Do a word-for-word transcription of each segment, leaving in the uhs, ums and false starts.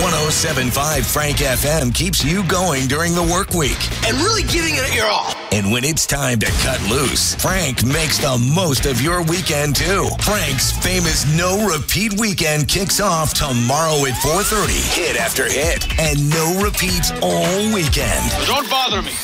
one oh seven point five Frank F M keeps you going during the work week. And really giving it your all. And when it's time to cut loose, Frank makes the most of your weekend, too. Frank's famous no-repeat weekend kicks off tomorrow at four thirty. Hit after hit. And no repeats all weekend. Don't bother me.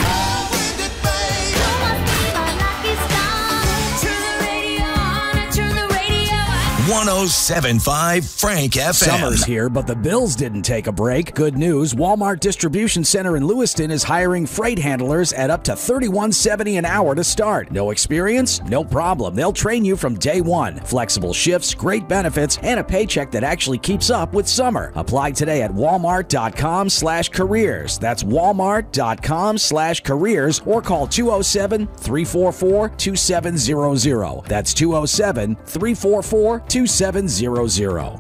one oh seven point five Frank F M. Summer's here, but the Bills didn't take a break. Good news, Walmart Distribution Center in Lewiston is hiring freight handlers at up to thirty-one seventy an hour to start. No experience? No problem. They'll train you from day one. Flexible shifts, great benefits, and a paycheck that actually keeps up with summer. Apply today at walmart.com slash careers. That's walmart.com slash careers or call two oh seven, three four four, two seven zero zero. That's two oh seven, three four four, two seven zero zero.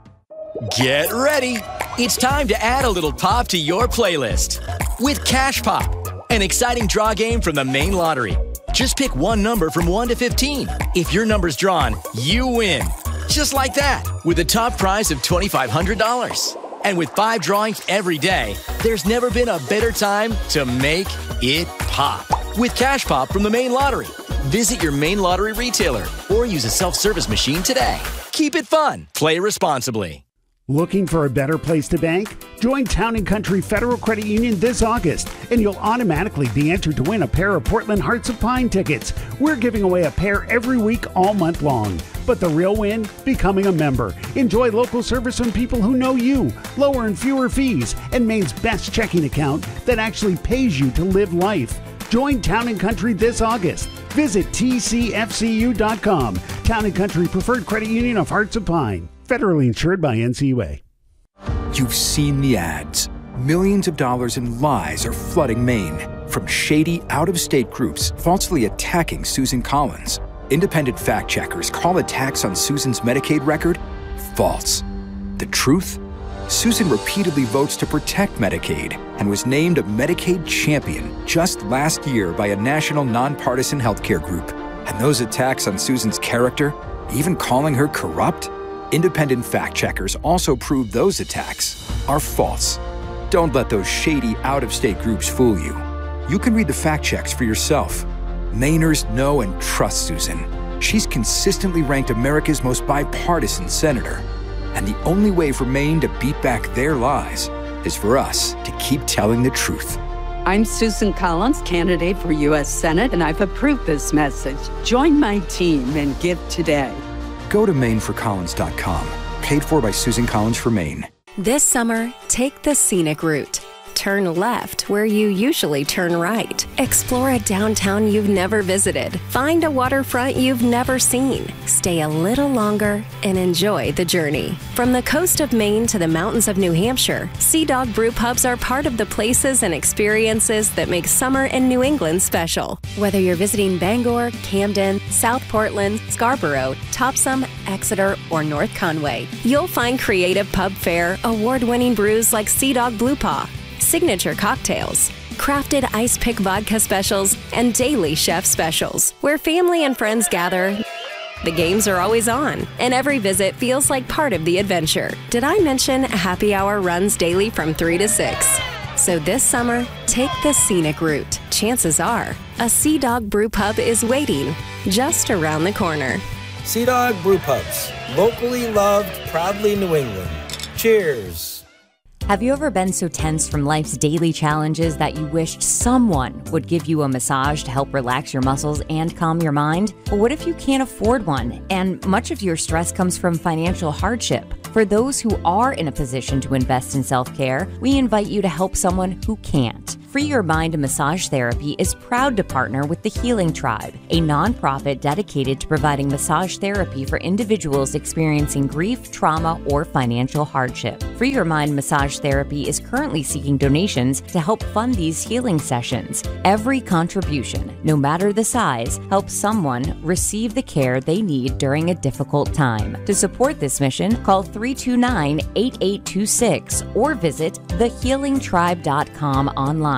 Get ready. It's time to add a little pop to your playlist with Cash Pop, an exciting draw game from the Maine Lottery. Just pick one number from one to fifteen. If your number's drawn, you win. Just like that, with a top prize of twenty-five hundred dollars. And with five drawings every day, there's never been a better time to make it pop. With Cash Pop from the Maine Lottery. Visit your Maine Lottery retailer or use a self-service machine today. Keep it fun. Play responsibly. Looking for a better place to bank? Join Town and Country Federal Credit Union this August, and you'll automatically be entered to win a pair of Portland Hearts of Pine tickets. We're giving away a pair every week all month long. But the real win? Becoming a member. Enjoy local service from people who know you, lower and fewer fees, and Maine's best checking account that actually pays you to live life. Join Town and Country this August. Visit T C F C U dot com. Town and Country Preferred Credit Union of Hearts of Pine. Federally insured by N C U A. You've seen the ads. Millions of dollars in lies are flooding Maine. From shady, out-of-state groups falsely attacking Susan Collins. Independent fact-checkers call attacks on Susan's Medicaid record false. The truth? Susan repeatedly votes to protect Medicaid and was named a Medicaid champion just last year by a national nonpartisan healthcare group. And those attacks on Susan's character, even calling her corrupt? Independent fact-checkers also prove those attacks are false. Don't let those shady out-of-state groups fool you. You can read the fact checks for yourself. Mainers know and trust Susan. She's consistently ranked America's most bipartisan senator. And the only way for Maine to beat back their lies is for us to keep telling the truth. I'm Susan Collins, candidate for U S Senate, and I've approved this message. Join my team and give today. Go to Maine for Collins dot com. Paid for by Susan Collins for Maine. This summer, take the scenic route. Turn left where you usually turn right. Explore a downtown you've never visited. Find a waterfront you've never seen. Stay a little longer and enjoy the journey. From the coast of Maine to the mountains of New Hampshire, Sea Dog Brew Pubs are part of the places and experiences that make summer in New England special. Whether you're visiting Bangor, Camden, South Portland, Scarborough, Topsom, Exeter, or North Conway, you'll find creative pub fare, award-winning brews like Sea Dog Blue Paw, signature cocktails, crafted ice pick vodka specials, and daily chef specials. Where family and friends gather, the games are always on, and every visit feels like part of the adventure. Did I mention happy hour runs daily from three to six? So this summer, take the scenic route. Chances are, a Sea Dog Brew Pub is waiting just around the corner. Sea Dog Brew Pubs, locally loved, proudly New England. Cheers. Have you ever been so tense from life's daily challenges that you wished someone would give you a massage to help relax your muscles and calm your mind? Well, what if you can't afford one and much of your stress comes from financial hardship? For those who are in a position to invest in self-care, we invite you to help someone who can't. Free Your Mind Massage Therapy is proud to partner with the Healing Tribe, a nonprofit dedicated to providing massage therapy for individuals experiencing grief, trauma, or financial hardship. Free Your Mind Massage Therapy is currently seeking donations to help fund these healing sessions. Every contribution, no matter the size, helps someone receive the care they need during a difficult time. To support this mission, call three two nine, eight eight two six or visit the healing tribe dot com online.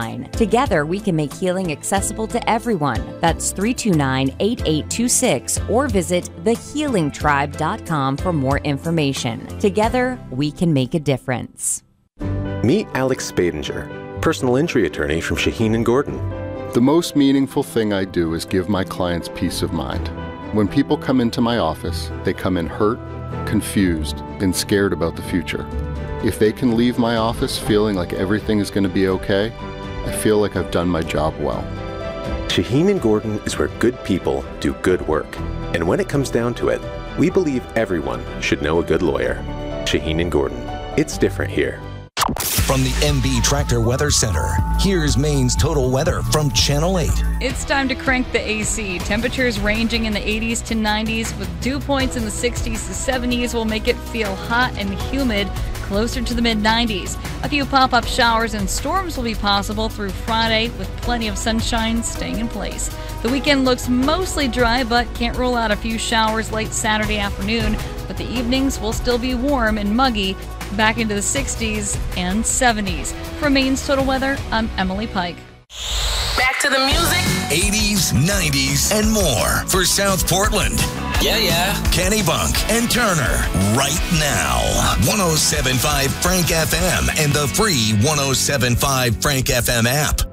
nine. Together, we can make healing accessible to everyone. That's three two nine, eight eight two six or visit the healing tribe dot com for more information. Together, we can make a difference. Meet Alex Spadinger, personal injury attorney from Shaheen and Gordon. The most meaningful thing I do is give my clients peace of mind. When people come into my office, they come in hurt, confused, and scared about the future. If they can leave my office feeling like everything is going to be okay, I feel like I've done my job well. Shaheen and Gordon is where good people do good work. And when it comes down to it, we believe everyone should know a good lawyer. Shaheen and Gordon. It's different here. From the M B Tractor Weather Center, here's Maine's total weather from Channel eight. It's time to crank the A C. Temperatures ranging in the eighties to nineties with dew points in the sixties to seventies will make it feel hot and humid, closer to the mid nineties. A few pop-up showers and storms will be possible through Friday with plenty of sunshine staying in place. The weekend looks mostly dry, but can't rule out a few showers late Saturday afternoon, but the evenings will still be warm and muggy, back into the sixties and seventies. For Maine's Total Weather, I'm Emily Pike. Back to the music. eighties, nineties, and more for South Portland. Yeah, yeah. Kennebunk and Turner right now. one oh seven point five Frank F M and the free one oh seven point five Frank F M app.